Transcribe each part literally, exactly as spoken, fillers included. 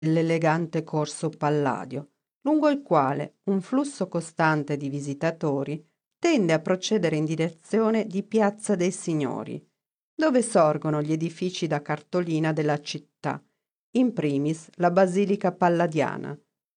l'elegante corso Palladio, lungo il quale un flusso costante di visitatori tende a procedere in direzione di Piazza dei Signori, dove sorgono gli edifici da cartolina della città, in primis la Basilica Palladiana.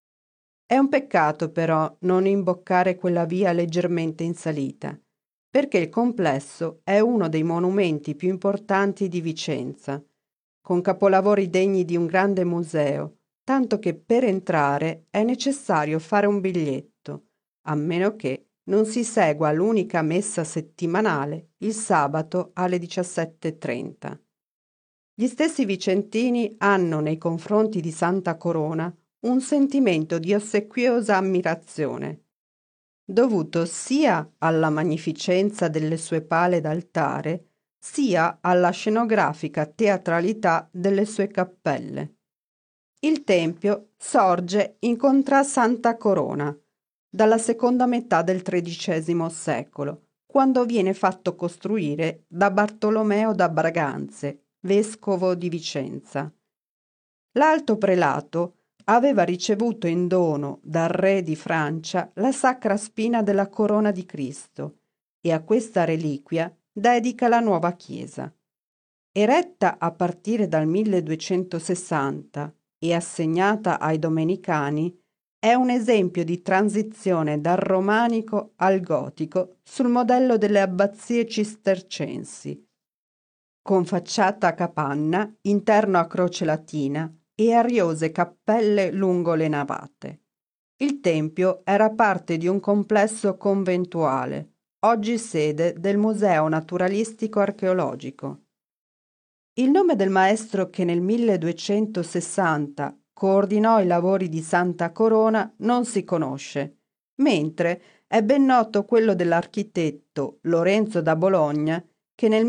È un peccato però non imboccare quella via leggermente in salita, perché il complesso è uno dei monumenti più importanti di Vicenza, con capolavori degni di un grande museo, tanto che per entrare è necessario fare un biglietto, a meno che non si segua l'unica messa settimanale il sabato alle diciassette e trenta. Gli stessi vicentini hanno nei confronti di Santa Corona un sentimento di ossequiosa ammirazione, dovuto sia alla magnificenza delle sue pale d'altare, sia alla scenografica teatralità delle sue cappelle. Il tempio sorge in Contrà Santa Corona, dalla seconda metà del tredicesimo secolo, quando viene fatto costruire da Bartolomeo da Braganze, vescovo di Vicenza. L'alto prelato aveva ricevuto in dono dal re di Francia la sacra spina della corona di Cristo e a questa reliquia dedica la nuova chiesa. Eretta a partire dal milleduecentosessanta e assegnata ai domenicani, è un esempio di transizione dal romanico al gotico sul modello delle abbazie cistercensi, con facciata a capanna, interno a croce latina e ariose cappelle lungo le navate. Il tempio era parte di un complesso conventuale, oggi sede del Museo Naturalistico Archeologico. Il nome del maestro che nel milleduecentosessanta coordinò i lavori di Santa Corona non si conosce, mentre è ben noto quello dell'architetto Lorenzo da Bologna che nel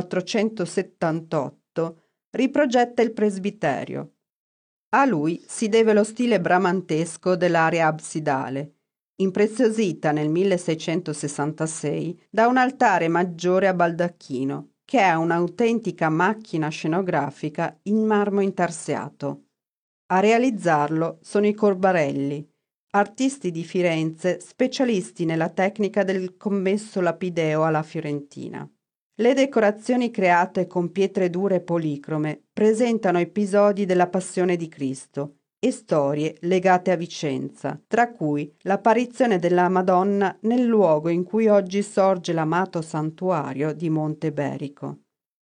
millequattrocentosettantotto riprogetta il presbiterio. A lui si deve lo stile bramantesco dell'area absidale, impreziosita nel milleseicentosessantasei da un altare maggiore a baldacchino, che è un'autentica macchina scenografica in marmo intarsiato. A realizzarlo sono i Corbarelli, artisti di Firenze specialisti nella tecnica del commesso lapideo alla fiorentina. Le decorazioni create con pietre dure e policrome presentano episodi della Passione di Cristo e storie legate a Vicenza, tra cui l'apparizione della Madonna nel luogo in cui oggi sorge l'amato santuario di Monte Berico.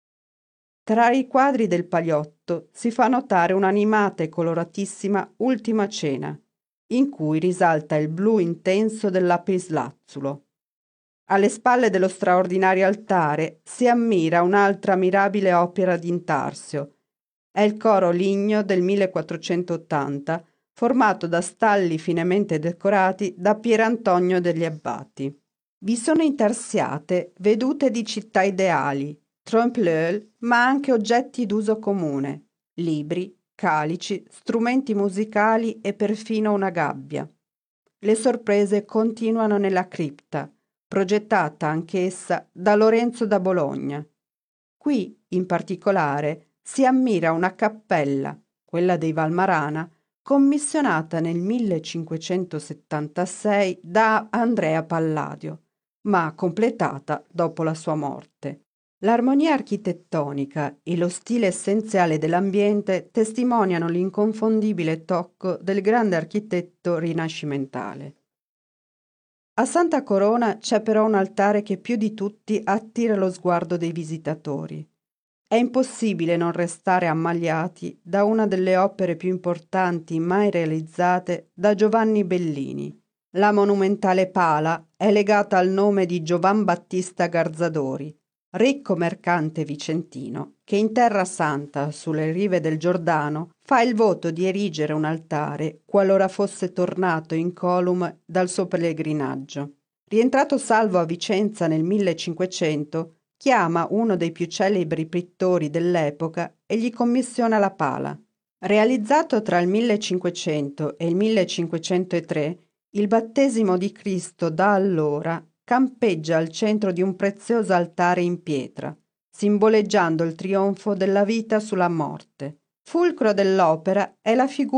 Tra i quadri del Paliotto si fa notare un'animata e coloratissima Ultima Cena, in cui risalta il blu intenso del lapislazzulo. Alle spalle dello straordinario altare si ammira un'altra mirabile opera d'Intarsio. È il coro ligneo del millequattrocentottanta, formato da stalli finemente decorati da Pierantonio degli Abbati. Vi sono intarsiate vedute di città ideali, trompe-l'œil, ma anche oggetti d'uso comune, libri, calici, strumenti musicali e perfino una gabbia. Le sorprese continuano nella cripta, progettata anch'essa da Lorenzo da Bologna. Qui, in particolare, si ammira una cappella, quella dei Valmarana, commissionata nel millecinquecentosettantasei da Andrea Palladio, ma completata dopo la sua morte. L'armonia architettonica e lo stile essenziale dell'ambiente testimoniano l'inconfondibile tocco del grande architetto rinascimentale. A Santa Corona c'è però un altare che più di tutti attira lo sguardo dei visitatori. È impossibile non restare ammaliati da una delle opere più importanti mai realizzate da Giovanni Bellini. La monumentale pala è legata al nome di Giovan Battista Garzadori, ricco mercante vicentino, che in Terra Santa, sulle rive del Giordano, fa il voto di erigere un altare qualora fosse tornato incolume dal suo pellegrinaggio. Rientrato salvo a Vicenza nel millecinquecento, chiama uno dei più celebri pittori dell'epoca e gli commissiona la pala. Realizzato tra il millecinquecento e il millecinquecentotre, il battesimo di Cristo da allora campeggia al centro di un prezioso altare in pietra, simboleggiando il trionfo della vita sulla morte, Fulcro dell'opera è la figura